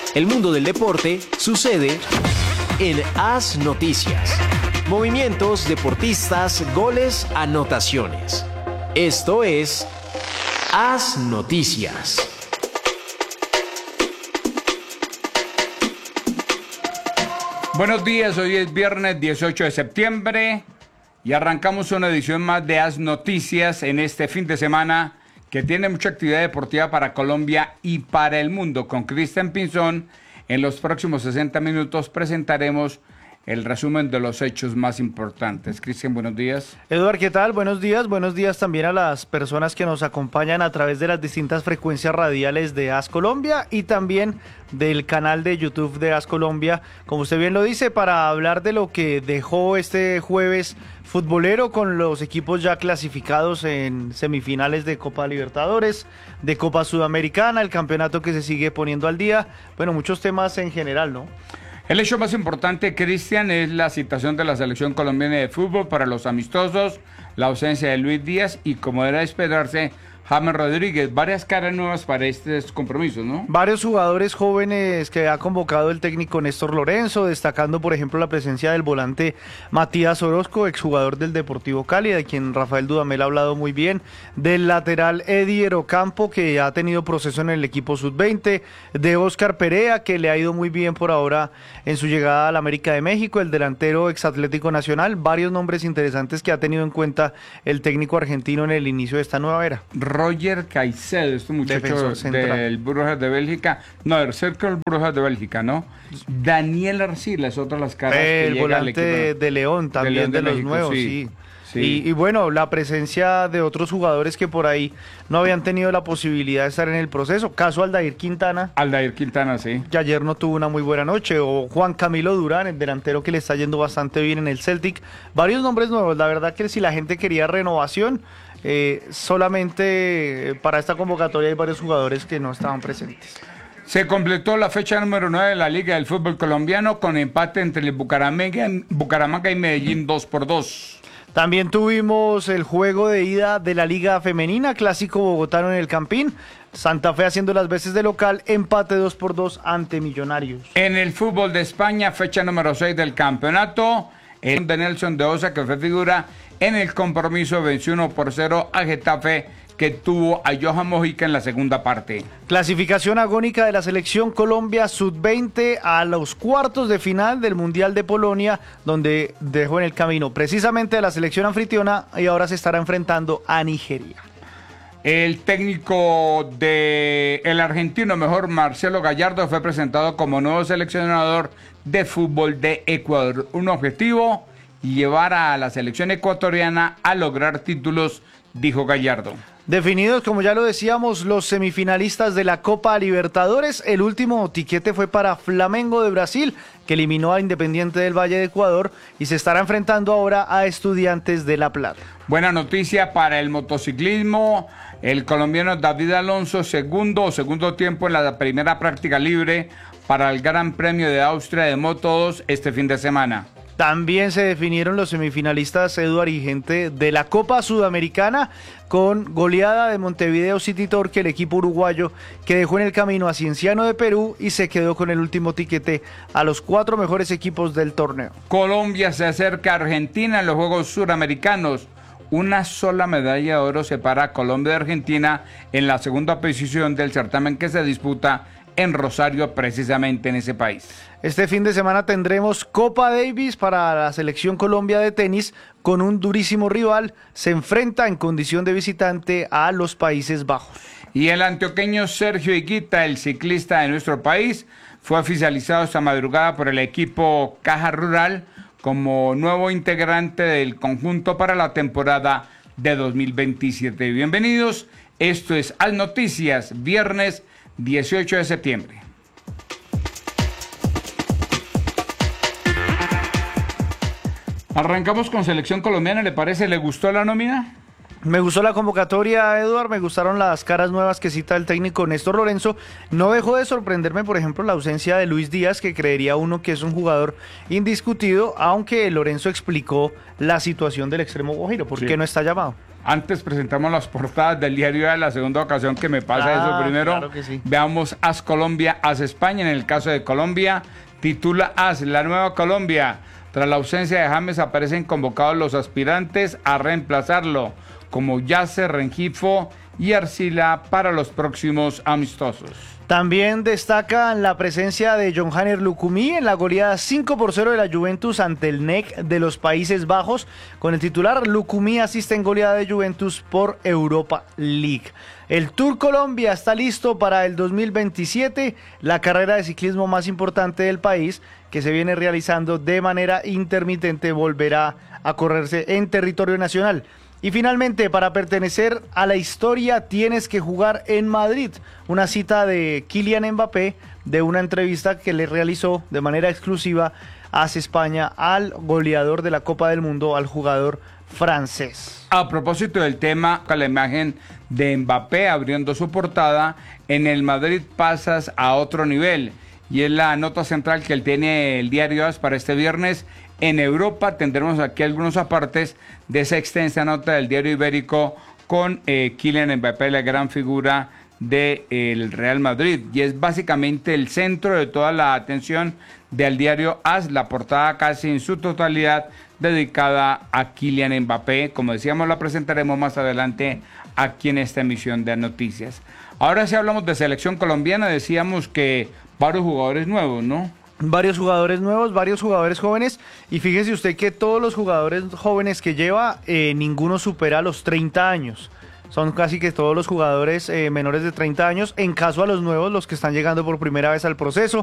El mundo del deporte sucede en AS Noticias. Movimientos, deportistas, goles, anotaciones. Esto es AS Noticias. Buenos días, hoy es viernes 18 de septiembre y arrancamos una edición más de AS Noticias en este fin de semana que tiene mucha actividad deportiva para Colombia y para el mundo. Con Cristian Pinzón, en los próximos 60 minutos presentaremos el resumen de los hechos más importantes. Cristian, buenos días. Eduardo, ¿qué tal? Buenos días también a las personas que nos acompañan a través de las distintas frecuencias radiales de AS Colombia y también del canal de YouTube de AS Colombia, como usted bien lo dice, para hablar de lo que dejó este jueves futbolero con los equipos ya clasificados en semifinales de Copa Libertadores, de Copa Sudamericana, el campeonato que se sigue poniendo al día. Bueno, muchos temas en general, ¿no? El hecho más importante, Cristian, es la citación de la selección colombiana de fútbol para los amistosos, la ausencia de Luis Díaz y, como era de esperarse, James Rodríguez. Varias caras nuevas para estos compromisos, ¿no? Varios jugadores jóvenes que ha convocado el técnico Néstor Lorenzo, destacando, por ejemplo, la presencia del volante Matías Orozco, exjugador del Deportivo Cali, de quien Rafael Dudamel ha hablado muy bien, del lateral Edier Ocampo, que ha tenido proceso en el equipo sub-20, de Óscar Perea, que le ha ido muy bien por ahora en su llegada al América de México, el delantero exatlético nacional, varios nombres interesantes que ha tenido en cuenta el técnico argentino en el inicio de esta nueva era. Roger Caicedo, este muchacho del Brujas de Bélgica, no, del Cercle Brujas de Bélgica, ¿no? Daniel Arcila es otra de las caras que el llega al volante equipo de León, también León de los México, nuevos, sí. Y bueno, la presencia de otros jugadores que por ahí no habían tenido la posibilidad de estar en el proceso, caso Aldair Quintana. Aldair Quintana, sí. Que ayer no tuvo una muy buena noche, o Juan Camilo Durán, el delantero que le está yendo bastante bien en el Celtic. Varios nombres nuevos, la verdad que si la gente quería renovación, solamente para esta convocatoria hay varios jugadores que no estaban presentes. Se completó la fecha número 9 de la Liga del Fútbol Colombiano con empate entre el Bucaramanga y Medellín 2-2. También tuvimos el juego de ida de la Liga Femenina, clásico bogotano en el Campín. Santa Fe haciendo las veces de local, empate 2-2 ante Millonarios. En el fútbol de España, fecha número 6 del campeonato, el de Nelson de Osa, que fue figura en el compromiso, venció 1-0 a Getafe, que tuvo a Johan Mojica en la segunda parte. Clasificación agónica de la selección Colombia sub-20 a los cuartos de final del Mundial de Polonia, donde dejó en el camino precisamente a la selección anfitriona y ahora se estará enfrentando a Nigeria. El técnico del argentino, Marcelo Gallardo, fue presentado como nuevo seleccionador de fútbol de Ecuador. Un objetivo: llevar a la selección ecuatoriana a lograr títulos, dijo Gallardo. Definidos, como ya lo decíamos, los semifinalistas de la Copa Libertadores. El último tiquete fue para Flamengo de Brasil, que eliminó a Independiente del Valle de Ecuador y se estará enfrentando ahora a Estudiantes de La Plata. Buena noticia para el motociclismo. El colombiano David Alonso, segundo tiempo en la primera práctica libre para el Gran Premio de Austria de Moto 2 este fin de semana. También se definieron los semifinalistas, Eduard y gente, de la Copa Sudamericana con goleada de Montevideo City Torque, el equipo uruguayo que dejó en el camino a Cienciano de Perú y se quedó con el último tiquete a los 4 mejores equipos del torneo. Colombia se acerca a Argentina en los Juegos Suramericanos. Una sola medalla de oro separa a Colombia de Argentina en la segunda posición del certamen que se disputa en Rosario, precisamente en ese país. Este fin de semana tendremos Copa Davis para la selección Colombia de tenis con un durísimo rival. Se enfrenta en condición de visitante a los Países Bajos. Y el antioqueño Sergio Higuita, el ciclista de nuestro país, fue oficializado esta madrugada por el equipo Caja Rural como nuevo integrante del conjunto para la temporada de 2027. Bienvenidos, esto es AS Noticias, viernes 18 de septiembre. Arrancamos con selección colombiana, ¿le parece? ¿Le gustó la nómina? Me gustó la convocatoria, Eduard, me gustaron las caras nuevas que cita el técnico Néstor Lorenzo. No dejó de sorprenderme, por ejemplo, la ausencia de Luis Díaz, que creería uno que es un jugador indiscutido, aunque Lorenzo explicó la situación del extremo guajiro, ¿por qué no está llamado? Antes presentamos las portadas del diario de la segunda ocasión que me pasa eso primero. Claro que sí. Veamos AS Colombia, AS España. En el caso de Colombia, titula AS, la nueva Colombia. Tras la ausencia de James aparecen convocados los aspirantes a reemplazarlo, como Yasser, Rengifo y Arcila para los próximos amistosos. También destacan la presencia de John-Hanner Lukumi en la goleada 5-0 de la Juventus ante el NEC de los Países Bajos. Con el titular, Lukumi asiste en goleada de Juventus por Europa League. El Tour Colombia está listo para el 2027, la carrera de ciclismo más importante del país, que se viene realizando de manera intermitente, volverá a correrse en territorio nacional. Y finalmente, para pertenecer a la historia tienes que jugar en Madrid. Una cita de Kylian Mbappé de una entrevista que le realizó de manera exclusiva AS España al goleador de la Copa del Mundo, al jugador francés. A propósito del tema, con la imagen de Mbappé abriendo su portada, en el Madrid pasas a otro nivel. Y es la nota central que él tiene el diario AS para este viernes. En Europa tendremos aquí algunos apartes de esa extensa nota del diario ibérico con Kylian Mbappé, la gran figura del Real Madrid. Y es básicamente el centro de toda la atención del diario AS, la portada casi en su totalidad dedicada a Kylian Mbappé. Como decíamos, la presentaremos más adelante aquí en esta emisión de noticias. Ahora sí hablamos de selección colombiana, decíamos que varios jugadores nuevos, ¿no? Varios jugadores nuevos, varios jugadores jóvenes, y fíjese usted que todos los jugadores jóvenes que lleva, ninguno supera los 30 años. Son casi que todos los jugadores menores de 30 años, en caso a los nuevos, los que están llegando por primera vez al proceso.